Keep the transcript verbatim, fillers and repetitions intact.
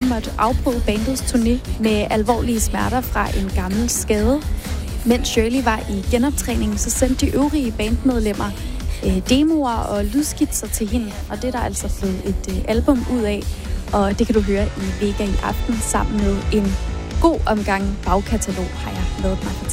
måtte afbryde bandets turné med alvorlige smerter fra en gammel skade. Mens Shirley var i genoptræning, så sendte de øvrige bandmedlemmer øh, demoer og lydskitser til hende. Og det er der altså blevet et øh, album ud af. Og det kan du høre i Vega i aften sammen med en god omgang bagkatalog, har jeg lavet mig.